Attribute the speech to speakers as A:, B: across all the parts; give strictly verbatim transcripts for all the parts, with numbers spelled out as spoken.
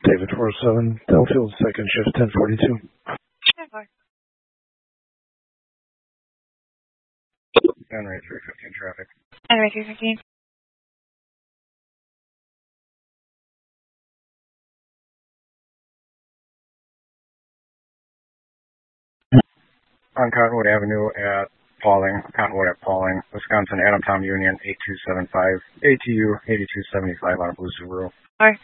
A: David four oh seven, Delfield, second shift, ten forty-two.
B: ten four.
A: Henry three fifteen traffic.
B: Henry three fifteen.
A: On Cottonwood Avenue at Pauling, Cottonwood at Pauling, Wisconsin, Adamtown Union, eight two seven five, A T U eighty-two seventy-five on a blue Subaru.
B: Or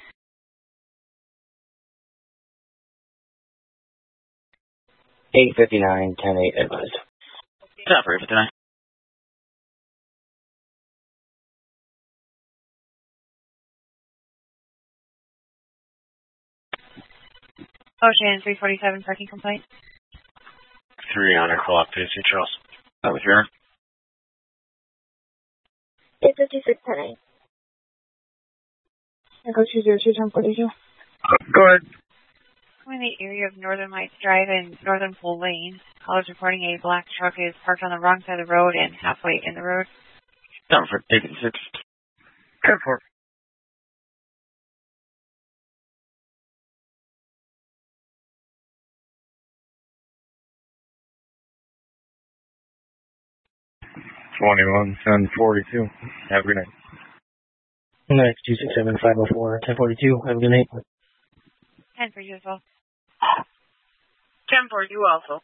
C: eight fifty-nine, ten eight advised.
D: ten for eight fifty-nine.
B: Ocean three forty-seven parking complaint.
D: three hundred co-op to Saint Charles. That was here.
E: eight fifty-six, ten eight.
B: Echo two zero two, ten forty-two.
A: Go ahead.
B: I'm in the area of Northern Lights Drive and Northern Pole Lane. Callers reporting a black truck is parked on the wrong side of the road and halfway in the road.
D: ten for eight fifty-six.
A: ten four. twenty-one, ten forty-two. Have a good night.
C: Next, two six seven, five oh four, ten forty-two. Have a good night.
B: ten for you as well.
F: ten for you also.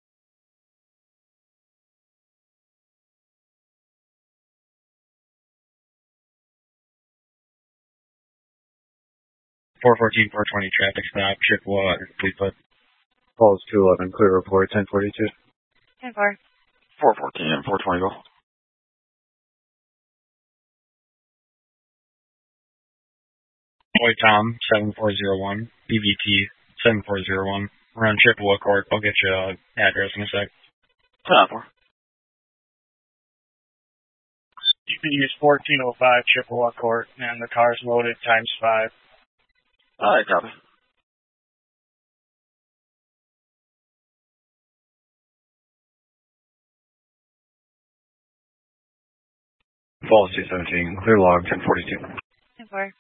A: four fourteen, four twenty traffic stop, Chippewa, please put. Calls two eleven, clear report, ten forty-two.
B: ten four.
D: four fourteen and four twenty go.
A: Boy Tom, seven four zero one, B V T, seven four zero one. We're on Chippewa Court. I'll get you an address in a sec.
D: ten four.
G: You can use fourteen oh five Chippewa Court, and the car's loaded times five.
D: All right, copy.
A: Falls two seventeen, clear log, ten forty-two.
B: ten four.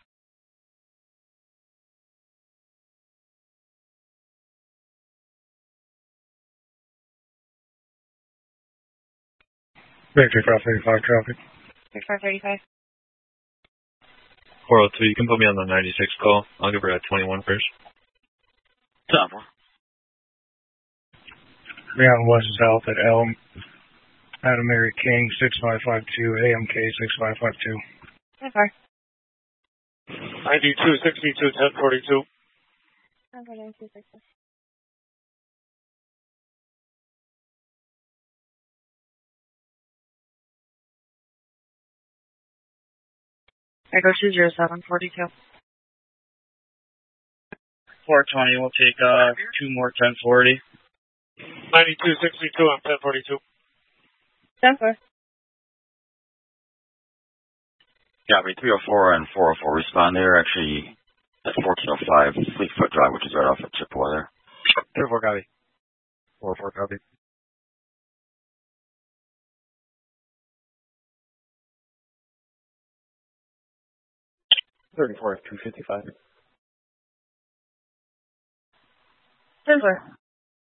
A: Victory Cross thirty-five traffic.
B: thirty-five thirty-five.
H: four oh two, you can put me on the ninety-six call. I'll give her at twenty-one first.
D: ten four.
A: Beyond West South at Elm. Adam Mary King, six five five two, A M K six five five two.
B: ten four.
G: ninety-two sixty-two, ten forty-two.
B: ten four, ninety-two sixty. Echo two zero seven, forty-two.
G: four twenty, we'll take uh, two more ten forty. ninety-two sixty-two on ten forty-two.
B: ten four.
D: Copy. three oh four and four oh four respond. They're actually at fourteen oh five Fleetfoot Drive, which is right off of Chippewa there.
A: three oh four copy. four oh four copy. thirty-four, two fifty-five.
B: ten four.